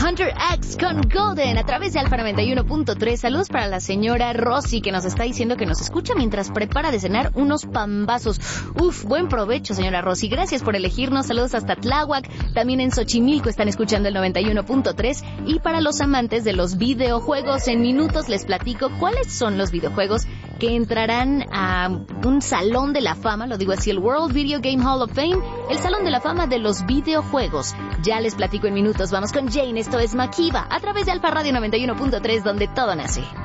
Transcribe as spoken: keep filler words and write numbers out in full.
Hunter X con Golden a través de Alfa noventa y uno punto tres. Saludos para la señora Rosy, que nos está diciendo que nos escucha mientras prepara de cenar unos pambazos. Uf, buen provecho, señora Rosy. Gracias por elegirnos. Saludos hasta Tláhuac. También en Xochimilco están escuchando el noventa y uno punto tres. Y para los amantes de los videojuegos, en minutos les platico cuáles son los videojuegos que entrarán a un salón de la fama, lo digo así, el World Video Game Hall of Fame, el salón de la fama de los videojuegos. Ya les platico en minutos. Vamos con Jane, esto es Makiba, a través de Alfa Radio noventa y uno punto tres, donde todo nace.